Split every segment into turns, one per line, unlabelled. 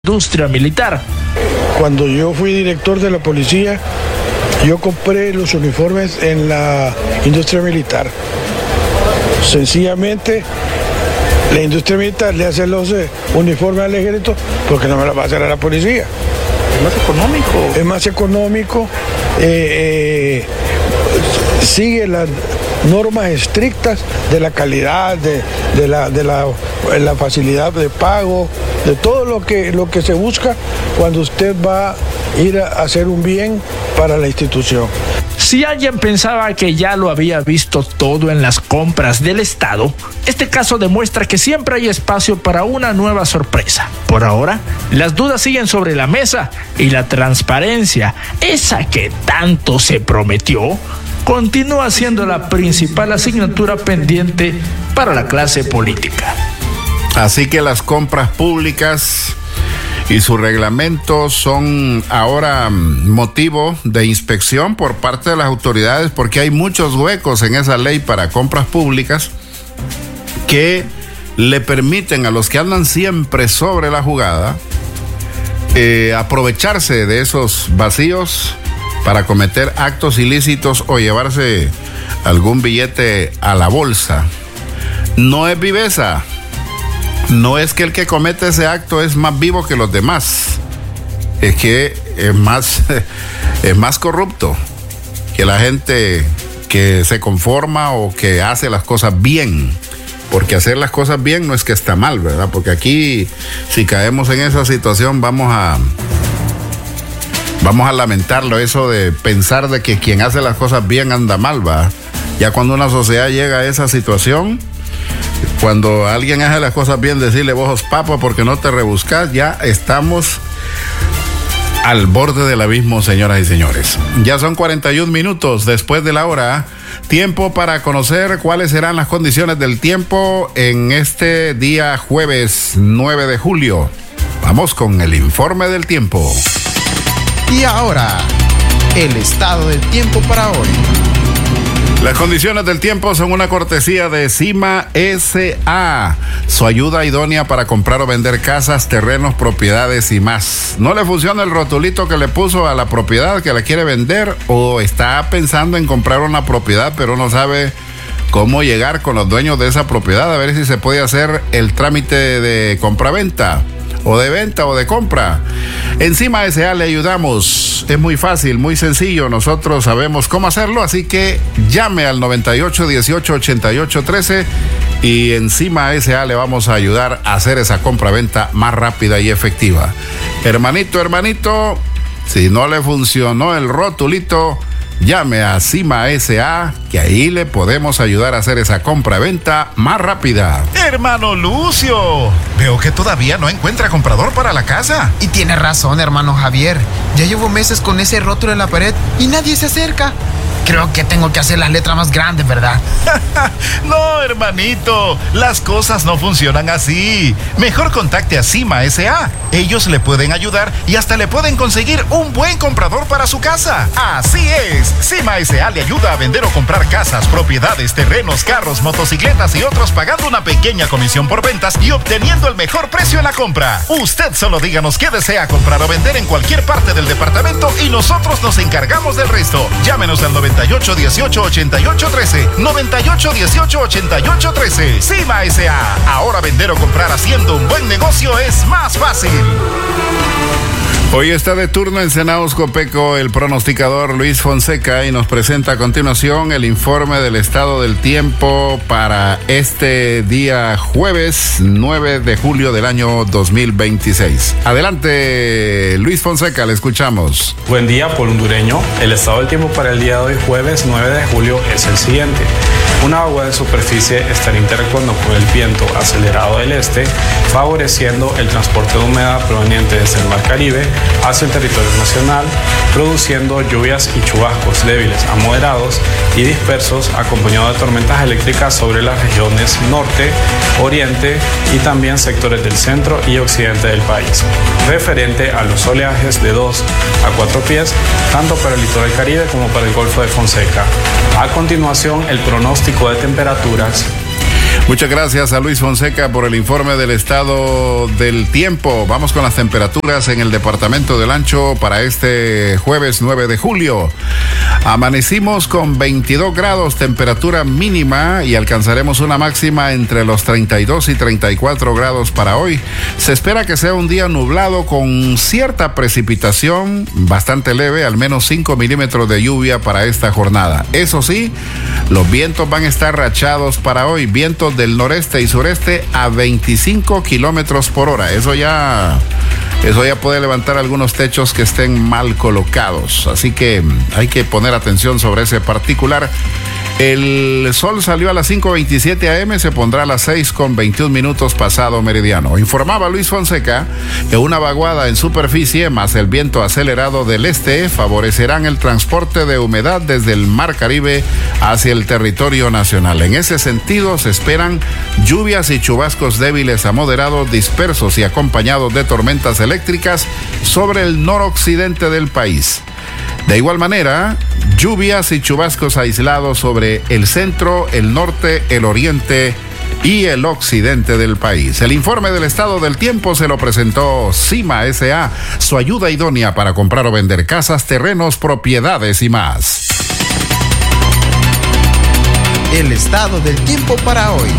industria militar.
Cuando yo fui director de la policía, yo compré los uniformes en la industria militar. Sencillamente, la industria militar le hace los uniformes al ejército porque no me los va a hacer a la policía.
¿Es más económico?
Es más económico, sigue las normas estrictas de la calidad, de la facilidad de pago, de todo lo que se busca cuando usted va a ir a hacer un bien para la institución.
Si alguien pensaba que ya lo había visto todo en las compras del Estado, este caso demuestra que siempre hay espacio para una nueva sorpresa. Por ahora, las dudas siguen sobre la mesa y la transparencia, esa que tanto se prometió, continúa siendo la principal asignatura pendiente para la clase política.
Así que las compras públicas y su reglamento son ahora motivo de inspección por parte de las autoridades, porque hay muchos huecos en esa ley para compras públicas que le permiten a los que andan siempre sobre la jugada aprovecharse de esos vacíos para cometer actos ilícitos o llevarse algún billete a la bolsa. No es viveza. No es que el que comete ese acto es más vivo que los demás, es que es más corrupto que la gente que se conforma o que hace las cosas bien, porque hacer las cosas bien no es que está mal, ¿verdad? Porque aquí, si caemos en esa situación, vamos a lamentarlo, eso de pensar de que quien hace las cosas bien anda mal, ¿va? Ya cuando una sociedad llega a esa situación, cuando alguien hace las cosas bien, decirle vos sos papa porque no te rebuscas, ya estamos al borde del abismo, señoras y señores. Ya son 41 minutos después de la hora. Tiempo para conocer cuáles serán las condiciones del tiempo en este día jueves 9 de julio. Vamos con el informe del tiempo.
Y ahora, el estado del tiempo para hoy.
Las condiciones del tiempo son una cortesía de Cima S.A., su ayuda idónea para comprar o vender casas, terrenos, propiedades y más. ¿No le funciona el rotulito que le puso a la propiedad que la quiere vender, o está pensando en comprar una propiedad pero no sabe cómo llegar con los dueños de esa propiedad a ver si se puede hacer el trámite de compraventa o de venta o de compra? En Cima S.A. le ayudamos. Es muy fácil, muy sencillo. Nosotros sabemos cómo hacerlo, así que llame al 98 18 88 13 y en Cima S.A. le vamos a ayudar a hacer esa compraventa más rápida y efectiva. Hermanito, si no le funcionó el rotulito, llame a Cima S.A., que ahí le podemos ayudar a hacer esa compra-venta más rápida.
Hermano Lucio, veo que todavía no encuentra comprador para la casa.
Y tiene razón, hermano Javier. Ya llevo meses con ese rótulo en la pared y nadie se acerca. Creo que tengo que hacer las letras más grandes, ¿verdad?
No, hermanito, las cosas no funcionan así. Mejor contacte a Cima S.A. Ellos le pueden ayudar y hasta le pueden conseguir un buen comprador para su casa. Así es, Cima S.A. le ayuda a vender o comprar casas, propiedades, terrenos, carros, motocicletas y otros, pagando una pequeña comisión por ventas y obteniendo el mejor precio en la compra. Usted solo díganos qué desea comprar o vender en cualquier parte del departamento y nosotros nos encargamos del resto. Llámenos al 98 18 88 13. 98 18 88 13. Cima S.A. Ahora vender o comprar haciendo un buen negocio es más fácil.
Hoy está de turno en Senados Copeco el pronosticador Luis Fonseca y nos presenta a continuación el informe del estado del tiempo para este día jueves 9 de julio del año 2026. Adelante, Luis Fonseca, le escuchamos.
Buen día, pueblo hondureño. El estado del tiempo para el día de hoy, jueves 9 de julio, es el siguiente. Una agua de superficie estará interactuando con el viento acelerado del este, favoreciendo el transporte de humedad proveniente desde el Mar Caribe hacia el territorio nacional, produciendo lluvias y chubascos débiles a moderados y dispersos, acompañados de tormentas eléctricas sobre las regiones norte, oriente y también sectores del centro y occidente del país. Referente a los oleajes de 2 a 4 pies, tanto para el litoral Caribe como para el Golfo de Fonseca. A continuación, el pronóstico de temperaturas.
Muchas gracias a Luis Fonseca por el informe del estado del tiempo. Vamos con las temperaturas en el departamento del Ancho para este jueves 9 de julio. Amanecimos con 22 grados temperatura mínima y alcanzaremos una máxima entre los 32 y 34 grados para hoy. Se espera que sea un día nublado con cierta precipitación bastante leve, al menos 5 milímetros de lluvia para esta jornada. Eso sí, los vientos van a estar rachados para hoy, vientos del noreste y sureste a 25 kilómetros por hora. Eso ya puede levantar algunos techos que estén mal colocados. Así que hay que poner atención sobre ese particular. El sol salió a las 5:27 a.m., se pondrá a las 6:21 pasado meridiano. Informaba Luis Fonseca que una vaguada en superficie más el viento acelerado del este favorecerán el transporte de humedad desde el Mar Caribe hacia el territorio nacional. En ese sentido, se esperan lluvias y chubascos débiles a moderados dispersos y acompañados de tormentas eléctricas sobre el noroccidente del país. De igual manera, lluvias y chubascos aislados sobre el centro, el norte, el oriente y el occidente del país. El informe del estado del tiempo se lo presentó CIMA S.A., su ayuda idónea para comprar o vender casas, terrenos, propiedades y más.
El estado del tiempo para hoy.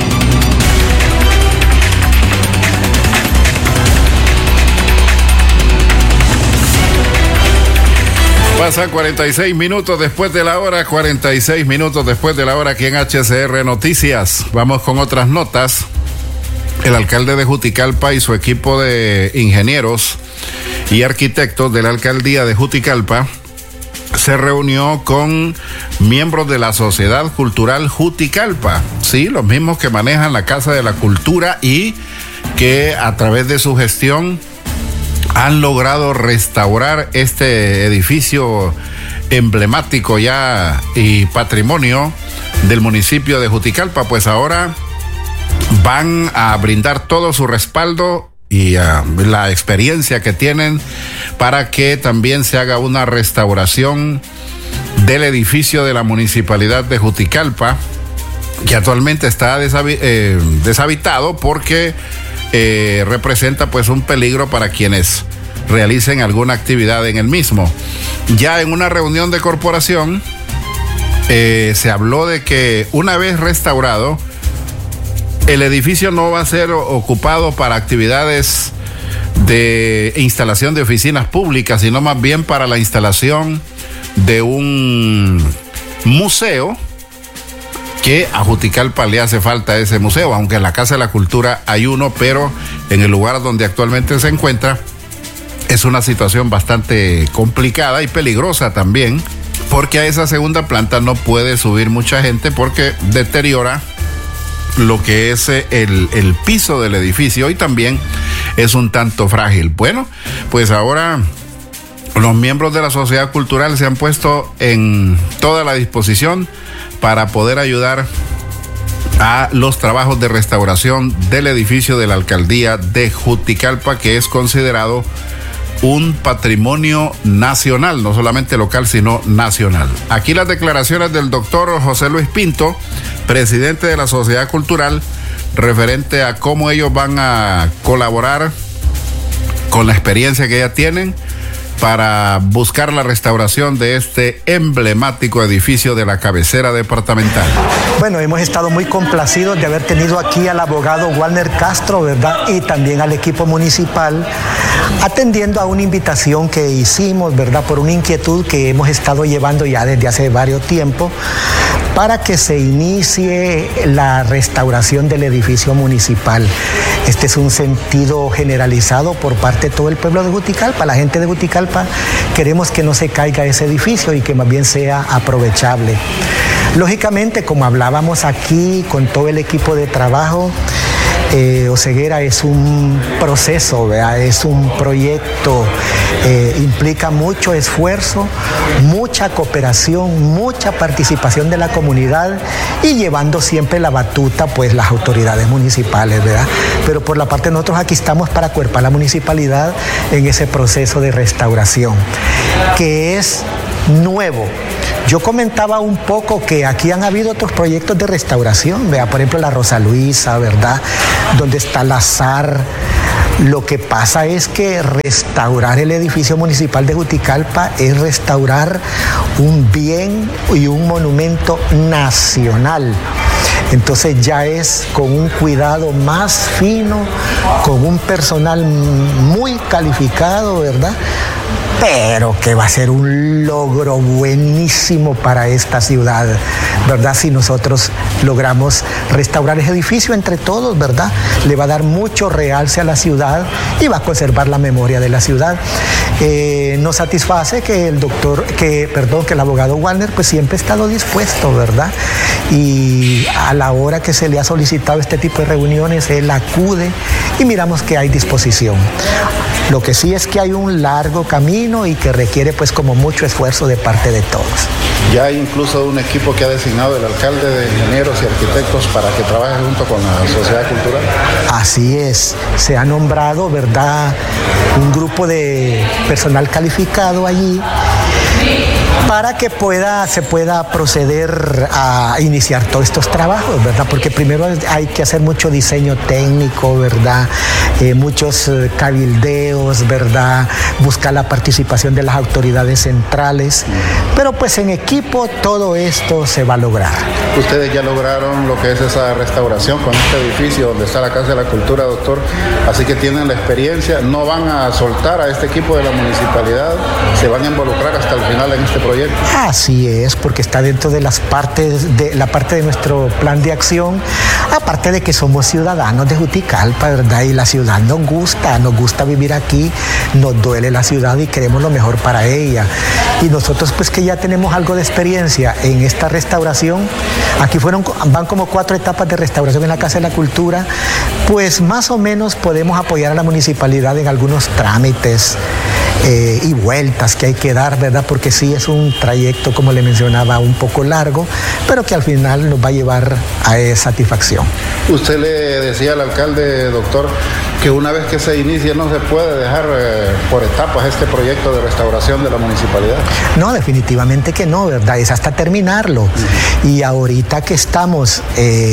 Pasan 46 minutos después de la hora, 46 minutos después de la hora aquí en HCR Noticias. Vamos con otras notas. El alcalde de Juticalpa y su equipo de ingenieros y arquitectos de la alcaldía de Juticalpa se reunió con miembros de la Sociedad Cultural Juticalpa, sí, los mismos que manejan la Casa de la Cultura y que a través de su gestión han logrado restaurar este edificio emblemático ya y patrimonio del municipio de Juticalpa. Pues ahora van a brindar todo su respaldo y la experiencia que tienen para que también se haga una restauración del edificio de la municipalidad de Juticalpa, que actualmente está deshabitado porque representa pues un peligro para quienes realicen alguna actividad en el mismo. Ya en una reunión de corporación se habló de que una vez restaurado, el edificio no va a ser ocupado para actividades de instalación de oficinas públicas, sino más bien para la instalación de un museo, que a Juticalpa le hace falta ese museo, aunque en la Casa de la Cultura hay uno, pero en el lugar donde actualmente se encuentra es una situación bastante complicada y peligrosa también, porque a esa segunda planta no puede subir mucha gente porque deteriora lo que es el piso del edificio y también es un tanto frágil. Bueno, pues ahora los miembros de la sociedad cultural se han puesto en toda la disposición para poder ayudar a los trabajos de restauración del edificio de la alcaldía de Juticalpa, que es considerado un patrimonio nacional, no solamente local, sino nacional. Aquí las declaraciones del doctor José Luis Pinto, presidente de la sociedad cultural, referente a cómo ellos van a colaborar con la experiencia que ya tienen para buscar la restauración de este emblemático edificio de la cabecera departamental.
Bueno, hemos estado muy complacidos de haber tenido aquí al abogado Walner Castro, ¿verdad? Y también al equipo municipal, atendiendo a una invitación que hicimos, ¿verdad? Por una inquietud que hemos estado llevando ya desde hace varios tiempos, para que se inicie la restauración del edificio municipal. Este es un sentido generalizado por parte de todo el pueblo de Juticalpa. La gente de Juticalpa queremos que no se caiga ese edificio y que más bien sea aprovechable. Lógicamente, como hablábamos aquí con todo el equipo de trabajo, Oceguera es un proceso, ¿verdad? Es un proyecto, implica mucho esfuerzo, mucha cooperación, mucha participación de la comunidad y llevando siempre la batuta, pues, las autoridades municipales, ¿verdad? Pero por la parte de nosotros aquí estamos para acuerpar a la municipalidad en ese proceso de restauración, que es nuevo. Yo comentaba un poco que aquí han habido otros proyectos de restauración, vea, por ejemplo la Rosa Luisa, ¿verdad? Donde está la SAR. Lo que pasa es que restaurar el edificio municipal de Juticalpa es restaurar un bien y un monumento nacional. Entonces ya es con un cuidado más fino, con un personal muy calificado, ¿verdad? Pero que va a ser un logro buenísimo para esta ciudad, ¿verdad? Si nosotros logramos restaurar ese edificio entre todos, ¿verdad? Le va a dar mucho realce a la ciudad y va a conservar la memoria de la ciudad. Nos satisface que el abogado Wallner pues siempre ha estado dispuesto, ¿verdad? Y a la hora que se le ha solicitado este tipo de reuniones, él acude y miramos que hay disposición. Lo que sí es que hay un largo camino y que requiere pues como mucho esfuerzo de parte de todos.
Ya hay incluso un equipo que ha designado el alcalde de ingenieros y arquitectos para que trabaje junto con la sociedad cultural.
Así es, se ha nombrado, ¿verdad?, un grupo de personal calificado allí para que se pueda proceder a iniciar todos estos trabajos, ¿verdad? Porque primero hay que hacer mucho diseño técnico, ¿verdad? Muchos cabildeos, ¿verdad? Buscar la participación de las autoridades centrales, pero pues en equipo todo esto se va a lograr.
Ustedes ya lograron lo que es esa restauración con este edificio donde está la Casa de la Cultura, doctor, así que tienen la experiencia, no van a soltar a este equipo de la municipalidad, se van a involucrar hasta el final en este proyecto.
Así es, porque está dentro de la parte de nuestro plan de acción, aparte de que somos ciudadanos de Juticalpa, ¿verdad? Y la ciudad nos gusta vivir aquí, nos duele la ciudad y queremos lo mejor para ella. Y nosotros pues que ya tenemos algo de experiencia en esta restauración, aquí van como 4 etapas de restauración en la Casa de la Cultura, pues más o menos podemos apoyar a la municipalidad en algunos trámites y vueltas que hay que dar, ¿verdad? Porque sí es un trayecto, como le mencionaba, un poco largo, pero que al final nos va a llevar a satisfacción.
Usted le decía al alcalde, doctor, que una vez que se inicie no se puede dejar por etapas este proyecto de restauración de la municipalidad.
No, definitivamente que no, ¿verdad? Es hasta terminarlo. Y ahorita que estamos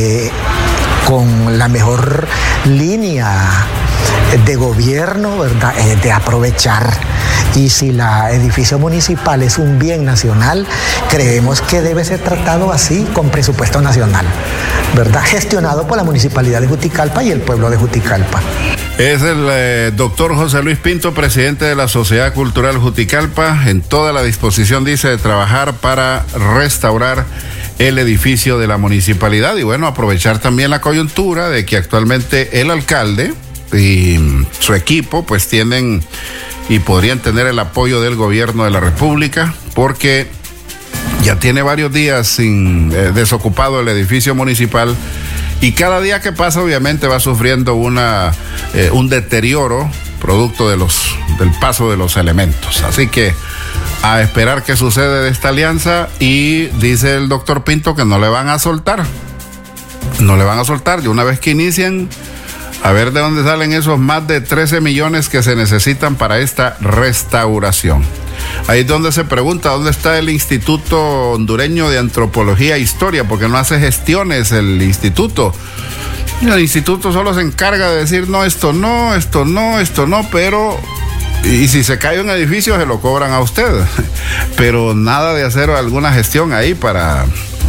con la mejor línea de gobierno, ¿verdad?, de aprovechar. Y si el edificio municipal es un bien nacional, creemos que debe ser tratado así, con presupuesto nacional, ¿verdad?, gestionado por la municipalidad de Juticalpa y el pueblo de Juticalpa.
Es el doctor José Luis Pinto, presidente de la Sociedad Cultural Juticalpa, en toda la disposición, dice, de trabajar para restaurar el edificio de la municipalidad y bueno, aprovechar también la coyuntura de que actualmente el alcalde y su equipo pues tienen y podrían tener el apoyo del gobierno de la República, porque ya tiene varios días desocupado el edificio municipal y cada día que pasa obviamente va sufriendo un deterioro producto del paso de los elementos. Así que a esperar qué sucede de esta alianza, y dice el doctor Pinto que no le van a soltar. No le van a soltar, y una vez que inicien, a ver de dónde salen esos más de 13 millones que se necesitan para esta restauración. Ahí es donde se pregunta dónde está el Instituto Hondureño de Antropología e Historia, porque no hace gestiones el instituto. El instituto solo se encarga de decir no, esto no, esto no, esto no, pero... Y si se cae un edificio se lo cobran a usted, pero nada de hacer alguna gestión ahí para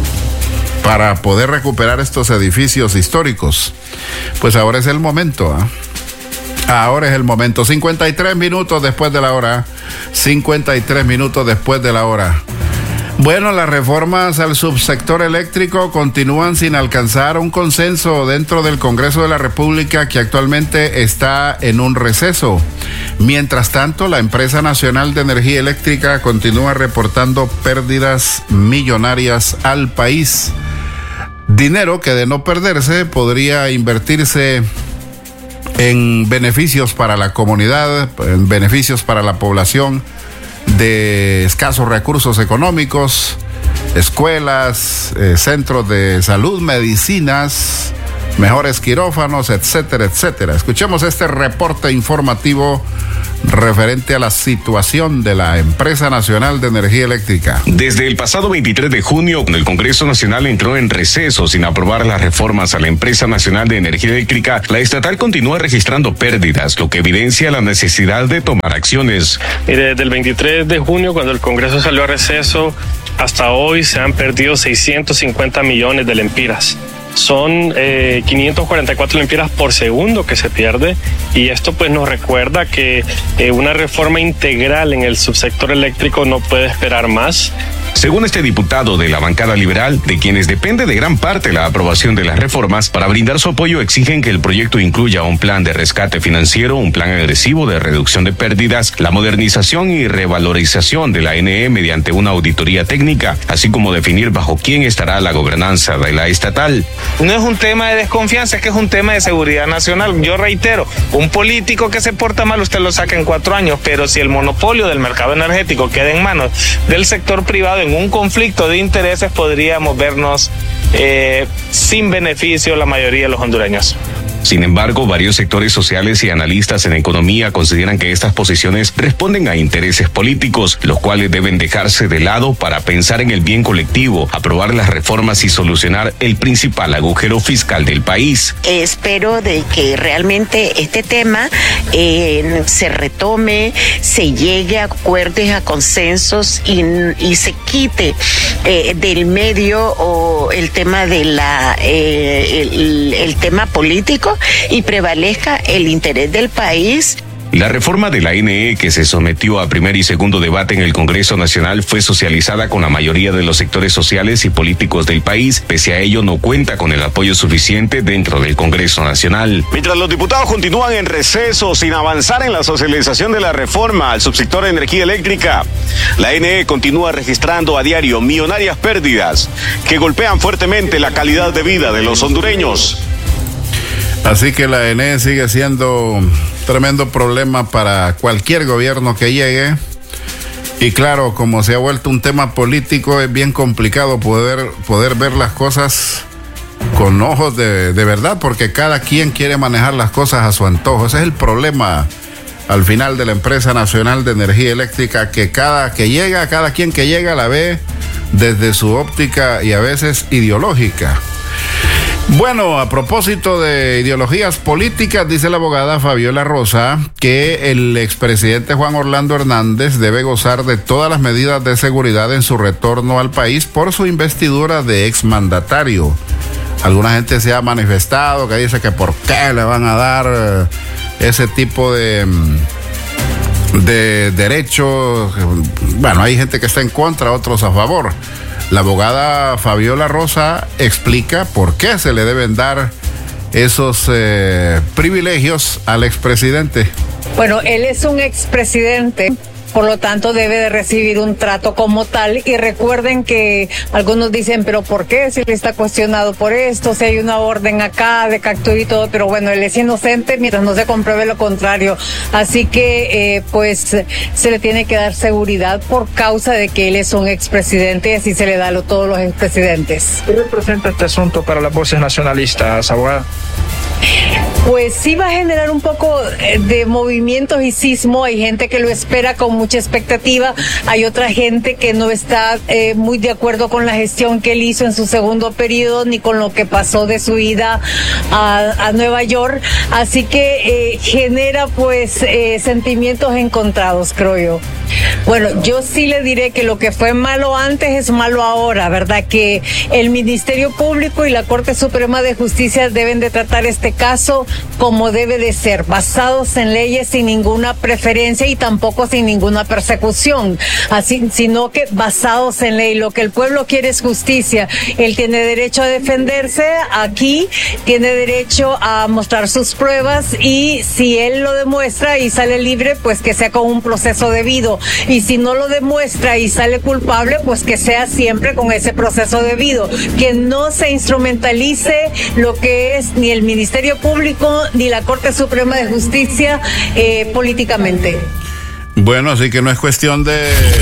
poder recuperar estos edificios históricos. Pues ahora es el momento, ahora es el momento. 53 minutos después de la hora. 53 minutos después de la hora. Bueno, las reformas al subsector eléctrico continúan sin alcanzar un consenso dentro del Congreso de la República, que actualmente está en un receso. Mientras tanto, la empresa nacional de energía eléctrica continúa reportando pérdidas millonarias al país. Dinero que, de no perderse, podría invertirse en beneficios para la comunidad, en beneficios para la población de escasos recursos económicos, escuelas, centros de salud, medicinas, mejores quirófanos, etcétera, etcétera. Escuchemos este reporte informativo referente a la situación de la Empresa Nacional de Energía Eléctrica.
Desde el pasado 23 de junio, cuando el Congreso Nacional entró en receso sin aprobar las reformas a la Empresa Nacional de Energía Eléctrica, la estatal continúa registrando pérdidas, lo que evidencia la necesidad de tomar acciones.
Y desde el 23 de junio, cuando el Congreso salió a receso, hasta hoy se han perdido 650 millones de lempiras. Son 544 lempiras por segundo que se pierde, y esto pues nos recuerda que una reforma integral en el subsector eléctrico no puede esperar más.
Según este diputado de la bancada liberal, de quienes depende de gran parte la aprobación de las reformas, para brindar su apoyo exigen que el proyecto incluya un plan de rescate financiero, un plan agresivo de reducción de pérdidas, la modernización y revalorización de la ANE mediante una auditoría técnica, así como definir bajo quién estará la gobernanza de la estatal.
No es un tema de desconfianza, es que es un tema de seguridad nacional. Yo reitero, un político que se porta mal usted lo saca en 4 años, pero si el monopolio del mercado energético queda en manos del sector privado, en un conflicto de intereses podríamos vernos sin beneficio la mayoría de los hondureños.
Sin embargo, varios sectores sociales y analistas en economía consideran que estas posiciones responden a intereses políticos, los cuales deben dejarse de lado para pensar en el bien colectivo, aprobar las reformas y solucionar el principal agujero fiscal del país.
Espero de que realmente este tema se retome, se llegue a acuerdos, a consensos y se quite del medio o el tema de el tema político y prevalezca el interés del país.
La reforma de la ANE que se sometió a primer y segundo debate en el Congreso Nacional fue socializada con la mayoría de los sectores sociales y políticos del país. Pese a ello, no cuenta con el apoyo suficiente dentro del Congreso Nacional.
Mientras los diputados continúan en receso sin avanzar en la socialización de la reforma al subsector de energía eléctrica, la ANE continúa registrando a diario millonarias pérdidas que golpean fuertemente la calidad de vida de los hondureños.
Así que la ANE sigue siendo un tremendo problema para cualquier gobierno que llegue. Y claro, como se ha vuelto un tema político, es bien complicado poder ver las cosas con ojos de verdad, porque cada quien quiere manejar las cosas a su antojo. Ese es el problema al final de la Empresa Nacional de Energía Eléctrica, que cada quien que llega la ve desde su óptica y a veces ideológica. Bueno, a propósito de ideologías políticas, dice la abogada Fabiola Rosa que el expresidente Juan Orlando Hernández debe gozar de todas las medidas de seguridad en su retorno al país por su investidura de exmandatario. Alguna gente se ha manifestado que dice que por qué le van a dar ese tipo de derechos. Bueno, hay gente que está en contra, otros a favor. La abogada Fabiola Rosa explica por qué se le deben dar esos privilegios al expresidente.
Bueno, él es un expresidente, por lo tanto debe de recibir un trato como tal. Y recuerden que algunos dicen, pero ¿por qué? Si él está cuestionado por esto, si hay una orden acá de captura y todo, pero bueno, él es inocente mientras no se compruebe lo contrario. Así que pues se le tiene que dar seguridad por causa de que él es un expresidente, y así se le da a todos los expresidentes.
¿Qué representa este asunto para las voces nacionalistas, abogada?
Pues sí va a generar un poco de movimientos y sismo. Hay gente que lo espera con mucha expectativa, hay otra gente que no está muy de acuerdo con la gestión que él hizo en su segundo periodo, ni con lo que pasó de su ida a Nueva York, así que genera pues sentimientos encontrados, creo yo. Bueno, yo sí le diré que lo que fue malo antes es malo ahora, ¿verdad? Que el Ministerio Público y la Corte Suprema de Justicia deben de tratar este caso como debe de ser, basados en leyes, sin ninguna preferencia y tampoco sin ninguna persecución, así, sino que basados en ley. Lo que el pueblo quiere es justicia. Él tiene derecho a defenderse aquí, tiene derecho a mostrar sus pruebas, y si él lo demuestra y sale libre, pues que sea con un proceso debido. Y si no lo demuestra y sale culpable, pues que sea siempre con ese proceso debido, que no se instrumentalice lo que es ni el Ministerio Público ni la Corte Suprema de Justicia políticamente.
Bueno, así que no es cuestión de